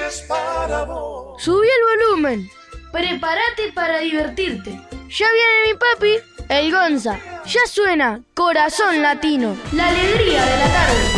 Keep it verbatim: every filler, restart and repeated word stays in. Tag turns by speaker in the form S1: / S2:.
S1: es para vos.
S2: Subí el volumen.
S3: Prepárate para divertirte.
S2: Ya viene mi papi, el Gonza. Ya suena Corazón Latino.
S3: La alegría de la tarde.